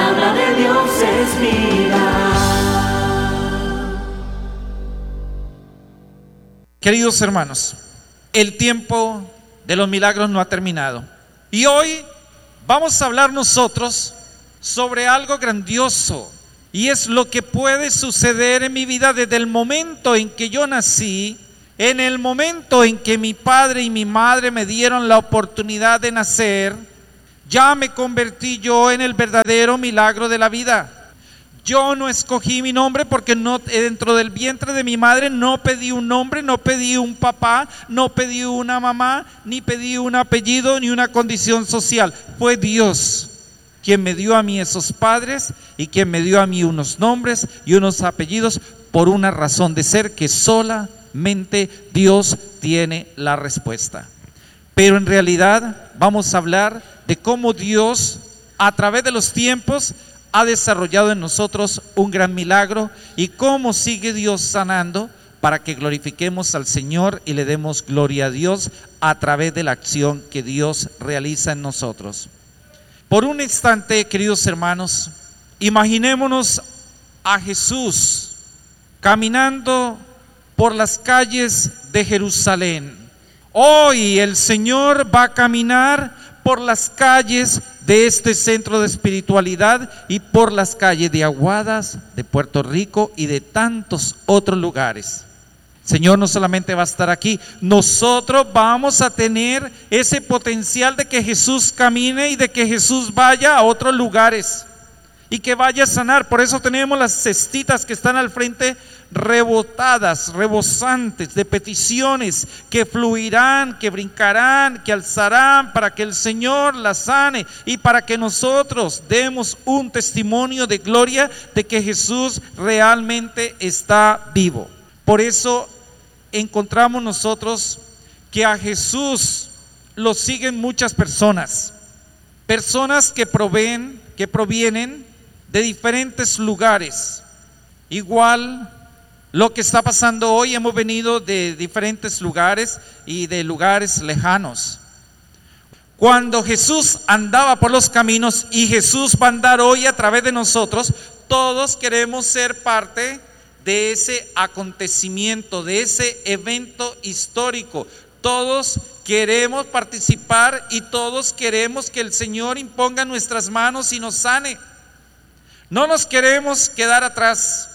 palabra de Dios es vida. Queridos hermanos, el tiempo de los milagros no ha terminado. Y hoy vamos a hablar nosotros sobre algo grandioso. Y es lo que puede suceder en mi vida desde el momento en que yo nací, en el momento en que mi padre y mi madre me dieron la oportunidad de nacer. Ya me convertí yo en el verdadero milagro de la vida. Yo no escogí mi nombre porque dentro del vientre de mi madre no pedí un nombre, no pedí un papá, no pedí una mamá, ni pedí un apellido, ni una condición social. Fue Dios quien me dio a mí esos padres y quien me dio a mí unos nombres y unos apellidos por una razón de ser que solamente Dios tiene la respuesta. Pero en realidad vamos a hablar de cómo Dios a través de los tiempos ha desarrollado en nosotros un gran milagro y cómo sigue Dios sanando para que glorifiquemos al Señor y le demos gloria a Dios a través de la acción que Dios realiza en nosotros. Por un instante, queridos hermanos, imaginémonos a Jesús caminando por las calles de Jerusalén. Hoy el Señor va a caminar por las calles de este centro de espiritualidad y por las calles de Aguadas, de Puerto Rico y de tantos otros lugares. Señor no solamente va a estar aquí, nosotros vamos a tener ese potencial de que Jesús camine y de que Jesús vaya a otros lugares y que vaya a sanar. Por eso tenemos las cestitas que están al frente rebotadas, rebosantes de peticiones que fluirán, que brincarán, que alzarán para que el Señor las sane y para que nosotros demos un testimonio de gloria de que Jesús realmente está vivo. Por eso encontramos nosotros que a Jesús lo siguen muchas personas que provienen de diferentes lugares. Igual lo que está pasando hoy, hemos venido de diferentes lugares y de lugares lejanos. Cuando Jesús andaba por los caminos y Jesús va a andar hoy a través de nosotros, todos queremos ser parte de ese acontecimiento, de ese evento histórico. Todos queremos participar y todos queremos que el Señor imponga nuestras manos y nos sane. No nos queremos quedar atrás.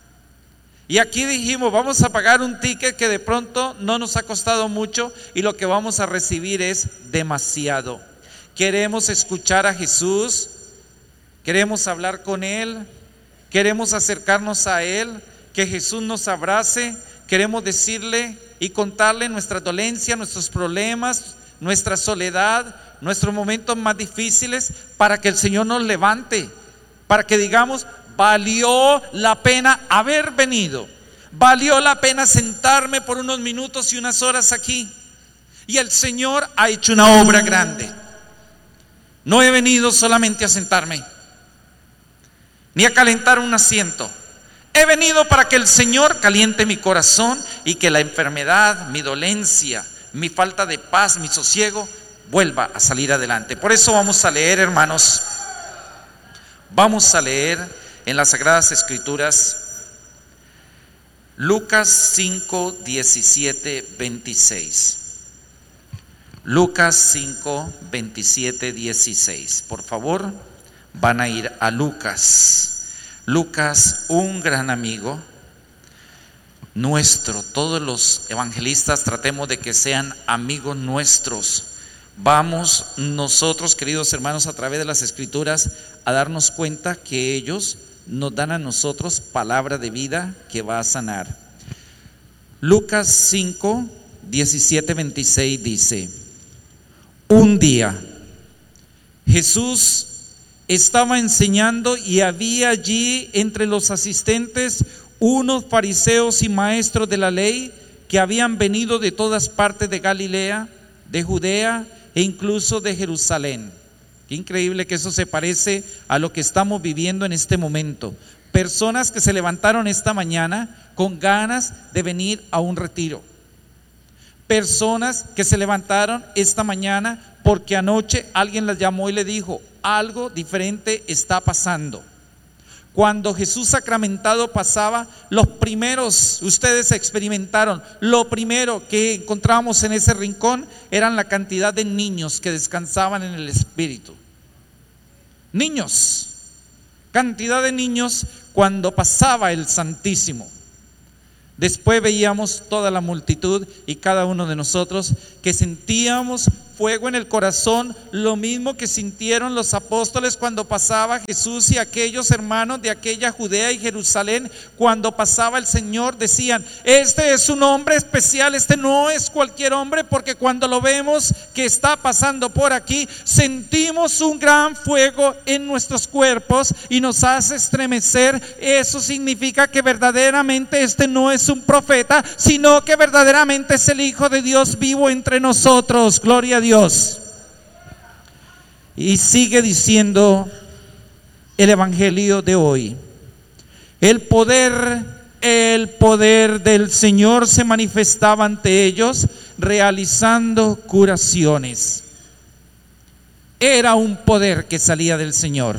Y aquí dijimos, vamos a pagar un ticket que de pronto no nos ha costado mucho y lo que vamos a recibir es demasiado. Queremos escuchar a Jesús, queremos hablar con Él, queremos acercarnos a Él, que Jesús nos abrace, queremos decirle y contarle nuestra dolencia, nuestros problemas, nuestra soledad, nuestros momentos más difíciles, para que el Señor nos levante, para que digamos, valió la pena haber venido, valió la pena sentarme por unos minutos y unas horas aquí, y el Señor ha hecho una obra grande. No he venido solamente a sentarme, ni a calentar un asiento. He venido para que el Señor caliente mi corazón y que la enfermedad, mi dolencia, mi falta de paz, mi sosiego vuelva a salir adelante. Por eso vamos a leer, hermanos, vamos a leer en las Sagradas Escrituras Lucas 5, 17, 26. Lucas 5, 27, 16. Por favor, van a ir a Lucas. Lucas, un gran amigo nuestro. Todos los evangelistas tratemos de que sean amigos nuestros. Vamos nosotros, queridos hermanos, a través de las Escrituras a darnos cuenta que ellos nos dan a nosotros palabra de vida que va a sanar. Lucas 5, 17, 26 dice: un día Jesús estaba enseñando y había allí entre los asistentes unos fariseos y maestros de la ley que habían venido de todas partes de Galilea, de Judea e incluso de Jerusalén. Qué increíble que eso se parece a lo que estamos viviendo en este momento. Personas que se levantaron esta mañana con ganas de venir a un retiro. Personas que se levantaron esta mañana porque anoche alguien las llamó y le dijo, algo diferente está pasando. Cuando Jesús sacramentado pasaba, los primeros, ustedes experimentaron, lo primero que encontramos en ese rincón eran la cantidad de niños que descansaban en el Espíritu. Niños, cantidad de niños cuando pasaba el Santísimo. Después veíamos toda la multitud y cada uno de nosotros que sentíamos fuego en el corazón, lo mismo que sintieron los apóstoles cuando pasaba Jesús y aquellos hermanos de aquella Judea y Jerusalén. Cuando pasaba el Señor decían, este es un hombre especial, este no es cualquier hombre, porque cuando lo vemos que está pasando por aquí, sentimos un gran fuego en nuestros cuerpos y nos hace estremecer. Eso significa que verdaderamente este no es un profeta, sino que verdaderamente es el Hijo de Dios vivo entre nosotros. Gloria a Dios. Y sigue diciendo el evangelio de hoy: el poder del Señor se manifestaba ante ellos, realizando curaciones. Era un poder que salía del Señor.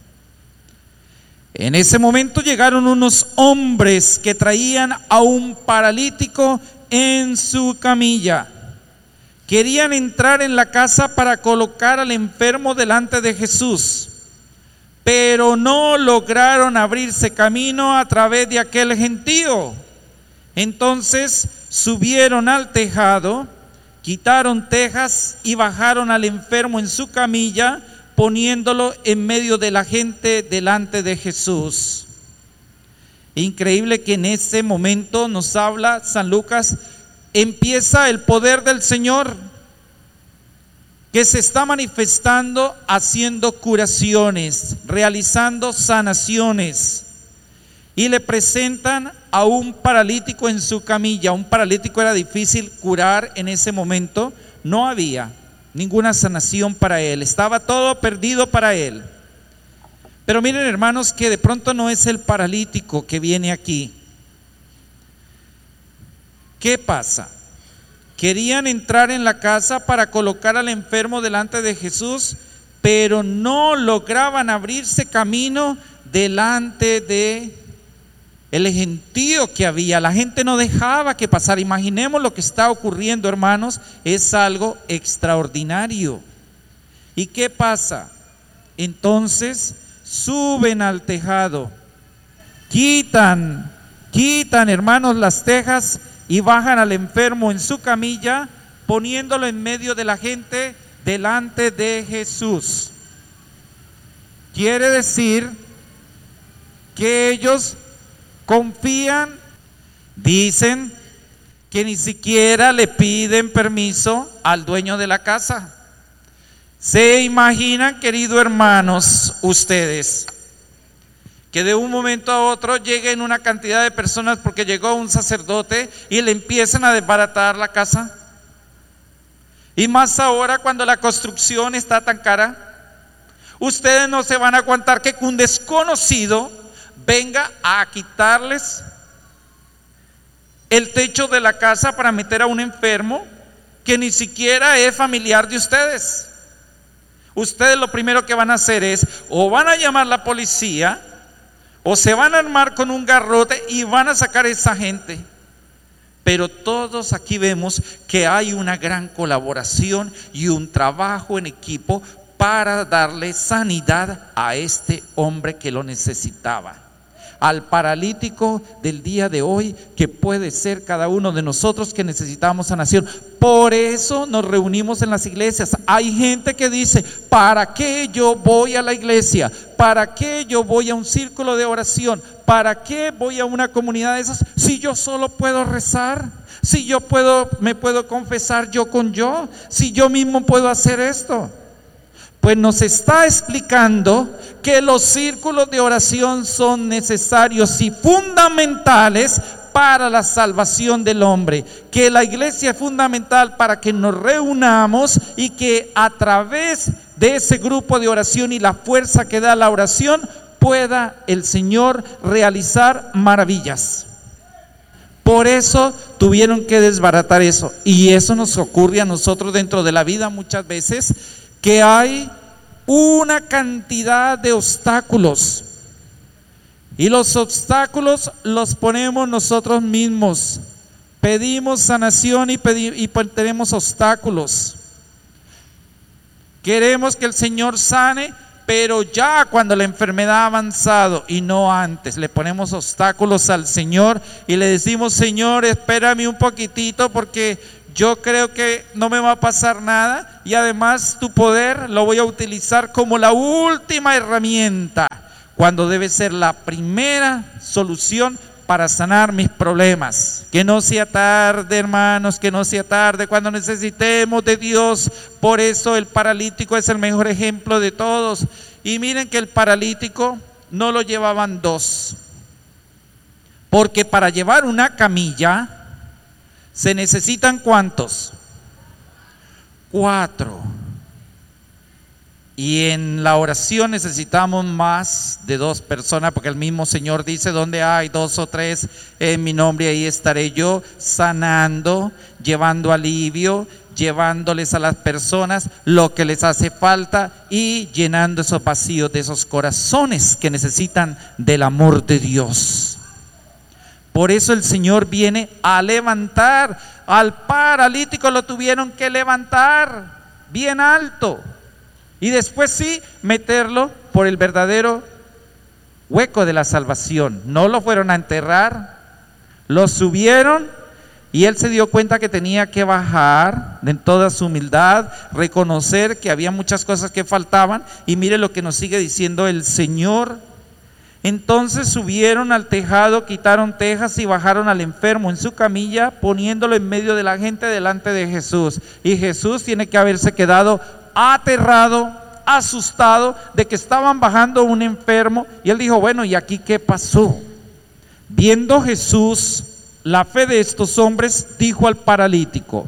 En ese momento llegaron unos hombres que traían a un paralítico en su camilla. Querían entrar en la casa para colocar al enfermo delante de Jesús, pero no lograron abrirse camino a través de aquel gentío. Entonces subieron al tejado, quitaron tejas y bajaron al enfermo en su camilla, poniéndolo en medio de la gente delante de Jesús. Increíble que en ese momento nos habla San Lucas. Empieza el poder del Señor que se está manifestando, haciendo curaciones, realizando sanaciones, y le presentan a un paralítico en su camilla. Un paralítico era difícil curar en ese momento, no había ninguna sanación para él, estaba todo perdido para él. Pero miren, hermanos, que de pronto no es el paralítico que viene aquí. ¿Qué pasa? Querían entrar en la casa para colocar al enfermo delante de Jesús, pero no lograban abrirse camino delante de el gentío que había. La gente no dejaba que pasara. Imaginemos lo que está ocurriendo, hermanos, es algo extraordinario. ¿Y qué pasa? Entonces suben al tejado, quitan, hermanos, las tejas, y bajan al enfermo en su camilla, poniéndolo en medio de la gente delante de Jesús. Quiere decir que ellos confían, dicen que ni siquiera le piden permiso al dueño de la casa. ¿Se imaginan, queridos hermanos, ustedes, que de un momento a otro lleguen una cantidad de personas porque llegó un sacerdote y le empiezan a desbaratar la casa? Y más ahora cuando la construcción está tan cara. Ustedes no se van a aguantar que un desconocido venga a quitarles el techo de la casa para meter a un enfermo que ni siquiera es familiar de ustedes. Ustedes lo primero que van a hacer es, o van a llamar a la policía, o se van a armar con un garrote y van a sacar a esa gente. Pero todos aquí vemos que hay una gran colaboración y un trabajo en equipo para darle sanidad a este hombre que lo necesitaba, al paralítico del día de hoy, que puede ser cada uno de nosotros que necesitamos sanación. Por eso nos reunimos en las iglesias. Hay gente que dice, ¿para qué yo voy a la iglesia? ¿Para qué yo voy a un círculo de oración? ¿Para qué voy a una comunidad de esas si yo solo puedo rezar? Si yo me puedo confesar yo con yo, si yo mismo puedo hacer esto. Pues nos está explicando que los círculos de oración son necesarios y fundamentales para la salvación del hombre, que la iglesia es fundamental para que nos reunamos y que a través de ese grupo de oración y la fuerza que da la oración pueda el Señor realizar maravillas. Por eso tuvieron que desbaratar eso. Y eso nos ocurre a nosotros dentro de la vida muchas veces, que hay una cantidad de obstáculos. Y los obstáculos los ponemos nosotros mismos. Pedimos sanación y tenemos obstáculos. Queremos que el Señor sane, pero ya cuando la enfermedad ha avanzado y no antes, le ponemos obstáculos al Señor y le decimos: Señor, espérame un poquitito porque yo creo que no me va a pasar nada, y además tu poder lo voy a utilizar como la última herramienta, cuando debe ser la primera solución para sanar mis problemas. Que no sea tarde, hermanos, que no sea tarde cuando necesitemos de Dios. Por eso el paralítico es el mejor ejemplo de todos. Y miren que el paralítico no lo llevaban dos, porque para llevar una camilla se necesitan ¿cuántos? 4. Y en la oración necesitamos más de 2 personas, porque el mismo Señor dice: donde hay 2 o 3 en mi nombre, ahí estaré yo, sanando, llevando alivio, llevándoles a las personas lo que les hace falta y llenando esos vacíos de esos corazones que necesitan del amor de Dios. Por eso el Señor viene a levantar al paralítico. Lo tuvieron que levantar bien alto y después sí meterlo por el verdadero hueco de la salvación. No lo fueron a enterrar, lo subieron y él se dio cuenta que tenía que bajar en toda su humildad, reconocer que había muchas cosas que faltaban. Y mire lo que nos sigue diciendo el Señor: entonces subieron al tejado, quitaron tejas y bajaron al enfermo en su camilla, poniéndolo en medio de la gente delante de Jesús. Y Jesús tiene que haberse quedado aterrado, asustado de que estaban bajando un enfermo. Y él dijo: bueno, ¿y aquí qué pasó? Viendo Jesús la fe de estos hombres, dijo al paralítico: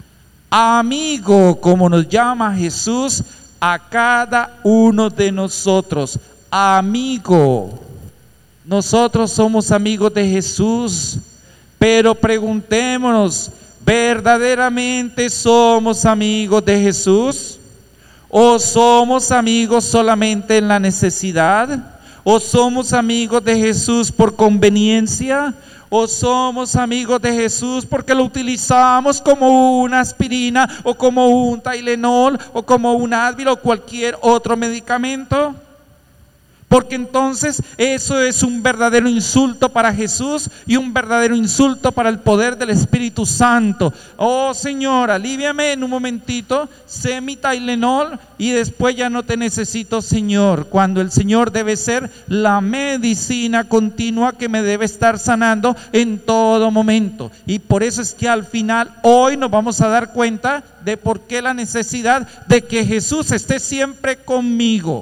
amigo, como nos llama Jesús a cada uno de nosotros, amigo. Nosotros somos amigos de Jesús, pero preguntémonos: ¿verdaderamente somos amigos de Jesús? ¿O somos amigos solamente en la necesidad? ¿O somos amigos de Jesús por conveniencia? ¿O somos amigos de Jesús porque lo utilizamos como una aspirina, o como un Tylenol, o como un Advil, o cualquier otro medicamento? Porque entonces eso es un verdadero insulto para Jesús y un verdadero insulto para el poder del Espíritu Santo. Oh Señor, alíviame en un momentito, sé mi Tylenol y después ya no te necesito, Señor. Cuando el Señor debe ser la medicina continua que me debe estar sanando en todo momento. Y por eso es que al final, hoy nos vamos a dar cuenta de por qué la necesidad de que Jesús esté siempre conmigo.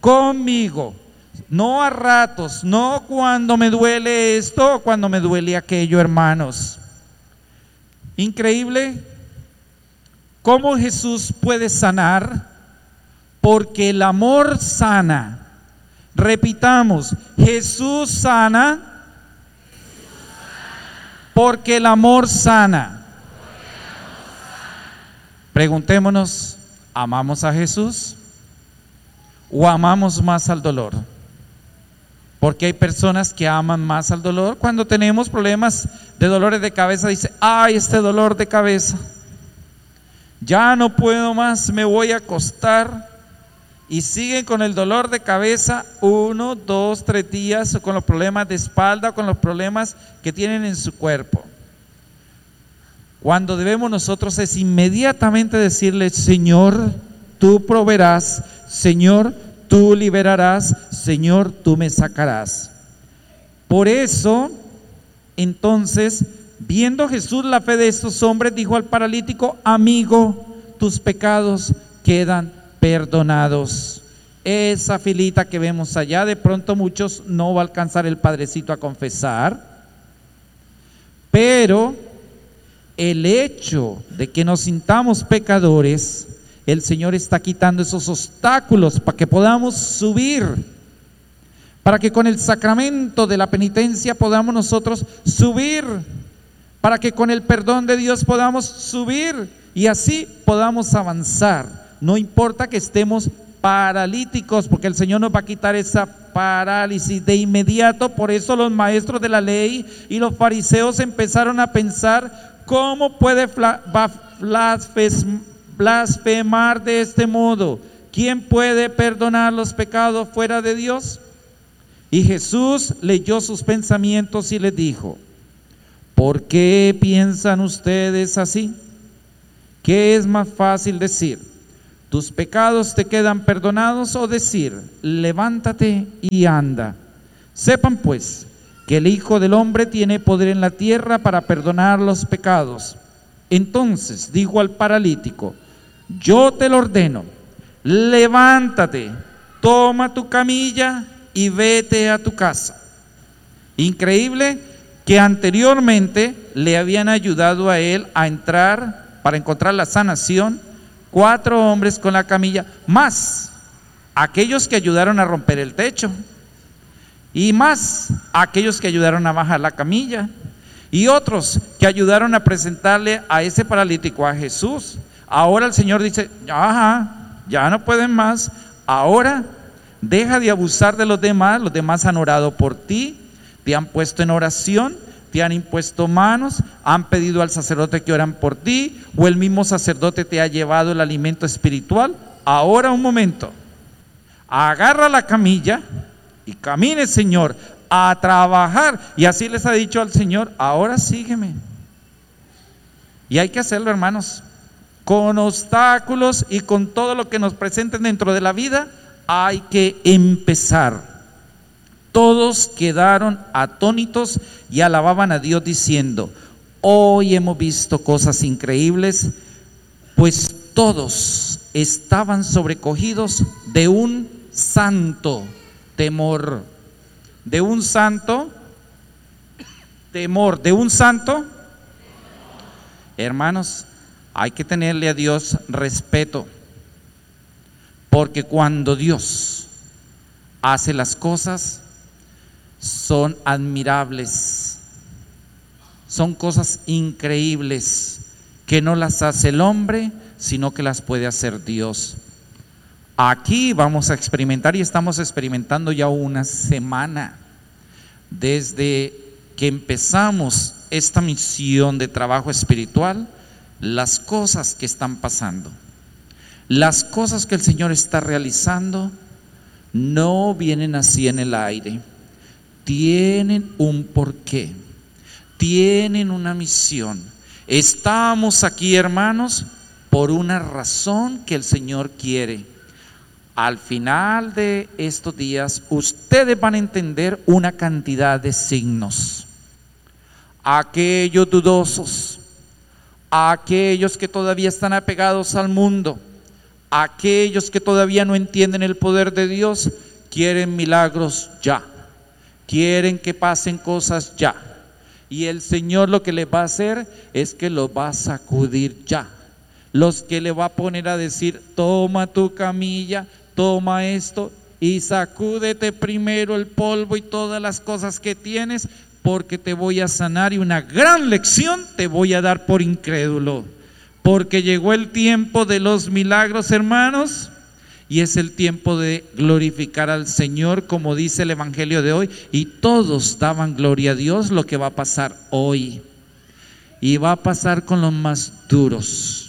No a ratos, no cuando me duele esto o cuando me duele aquello, hermanos. Increíble cómo Jesús puede sanar, porque el amor sana. Repitamos: Jesús sana porque el amor sana. Preguntémonos: ¿amamos a Jesús o amamos más al dolor? Porque hay personas que aman más al dolor. Cuando tenemos problemas de dolores de cabeza, dice: ay, este dolor de cabeza, ya no puedo más, me voy a acostar. Y siguen con el dolor de cabeza 1, 2, 3 días, o con los problemas de espalda, o con los problemas que tienen en su cuerpo. Cuando debemos nosotros es inmediatamente decirle: Señor, tú proveerás, Señor, tú liberarás, Señor, tú me sacarás. Por eso, entonces, viendo Jesús la fe de estos hombres, dijo al paralítico: amigo, tus pecados quedan perdonados. Esa filita que vemos allá, de pronto muchos no va a alcanzar el padrecito a confesar, pero el hecho de que nos sintamos pecadores, el Señor está quitando esos obstáculos para que podamos subir, para que con el sacramento de la penitencia podamos nosotros subir para que con el perdón de Dios podamos subir y así podamos avanzar. No importa que estemos paralíticos, porque el Señor nos va a quitar esa parálisis de inmediato. Por eso los maestros de la ley y los fariseos empezaron a pensar: ¿cómo puede blasfemar de este modo? ¿Quién puede perdonar los pecados fuera de Dios? Y Jesús leyó sus pensamientos y les dijo: ¿por qué piensan ustedes así? ¿Qué es más fácil decir: tus pecados te quedan perdonados, o decir: levántate y anda? Sepan pues que el Hijo del Hombre tiene poder en la tierra para perdonar los pecados. Entonces dijo al paralítico: yo te lo ordeno, levántate, toma tu camilla y vete a tu casa. Increíble que anteriormente le habían ayudado a él a entrar para encontrar la sanación 4 hombres con la camilla, más aquellos que ayudaron a romper el techo, y más aquellos que ayudaron a bajar la camilla, y otros que ayudaron a presentarle a ese paralítico a Jesús. Ahora el Señor dice: ya no pueden más, ahora deja de abusar de los demás han orado por ti, te han puesto en oración, te han impuesto manos, han pedido al sacerdote que oran por ti, o el mismo sacerdote te ha llevado el alimento espiritual. Ahora un momento, agarra la camilla y camine, Señor, a trabajar. Y así les ha dicho al Señor: ahora sígueme. Y hay que hacerlo, hermanos, con obstáculos y con todo lo que nos presenten dentro de la vida. Hay que empezar. Todos quedaron atónitos y alababan a Dios diciendo: hoy hemos visto cosas increíbles. Pues todos estaban sobrecogidos de un santo temor. De un santo temor. De un santo. Hermanos, hay que tenerle a Dios respeto, porque cuando Dios hace las cosas son admirables, son cosas increíbles que no las hace el hombre, sino que las puede hacer Dios. Aquí vamos a experimentar, y estamos experimentando ya una semana desde que empezamos esta misión de trabajo espiritual, las cosas que están pasando, las cosas que el Señor está realizando, no vienen así en el aire. Tienen un porqué, tienen una misión. Estamos aquí, hermanos, por una razón que el Señor quiere. Al final de estos días, ustedes van a entender una cantidad de signos. Aquellos dudosos, aquellos que todavía están apegados al mundo, aquellos que todavía no entienden el poder de Dios, quieren milagros ya. Quieren que pasen cosas ya. Y el Señor lo que les va a hacer es que los va a sacudir ya. Los que le va a poner a decir: toma tu camilla, toma esto y sacúdete primero el polvo y todas las cosas que tienes, porque te voy a sanar y una gran lección te voy a dar por incrédulo. Porque llegó el tiempo de los milagros, hermanos. Y es el tiempo de glorificar al Señor, como dice el Evangelio de hoy. Y todos daban gloria a Dios. Lo que va a pasar hoy, y va a pasar con los más duros,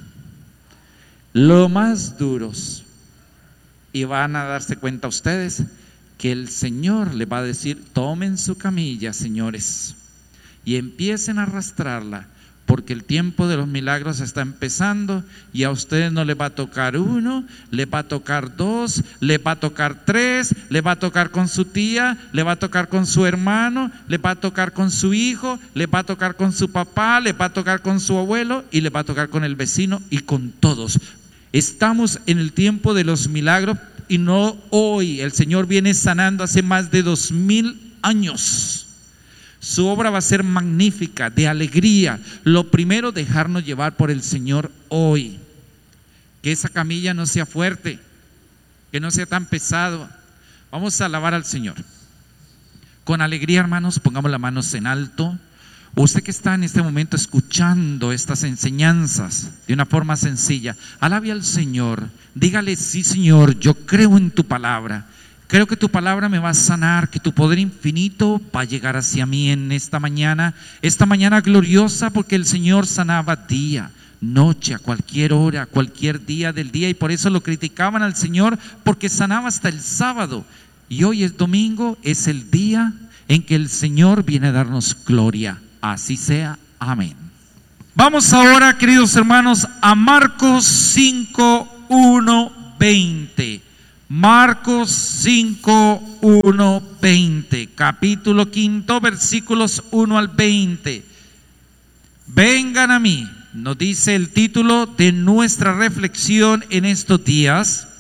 los más duros. Y van a darse cuenta ustedes que el Señor les va a decir: tomen su camilla, señores, y empiecen a arrastrarla, porque el tiempo de los milagros está empezando. Y a ustedes no les va a tocar 1, les va a tocar 2, les va a tocar 3, les va a tocar con su tía, les va a tocar con su hermano, les va a tocar con su hijo, les va a tocar con su papá, les va a tocar con su abuelo, y les va a tocar con el vecino, y con todos. Estamos en el tiempo de los milagros, y no hoy. El Señor viene sanando hace más de 2000 años. Su obra va a ser magnífica, de alegría. Lo primero, dejarnos llevar por el Señor hoy. Que esa camilla no sea fuerte, que no sea tan pesado. Vamos a alabar al Señor con alegría, hermanos. Pongamos las manos en alto. Usted que está en este momento escuchando estas enseñanzas de una forma sencilla, alabe al Señor, dígale: sí, Señor, yo creo en tu palabra, creo que tu palabra me va a sanar, que tu poder infinito va a llegar hacia mí en esta mañana gloriosa, porque el Señor sanaba día, noche, a cualquier hora, a cualquier día del día, y por eso lo criticaban al Señor, porque sanaba hasta el sábado. Y hoy es domingo, es el día en que el Señor viene a darnos gloria. Así sea, amén. Vamos ahora, queridos hermanos, a Marcos 5, 1, 20. Marcos 5, 1, 20. Capítulo 5, versículos 1 al 20. Vengan a mí, nos dice el título de nuestra reflexión en estos días.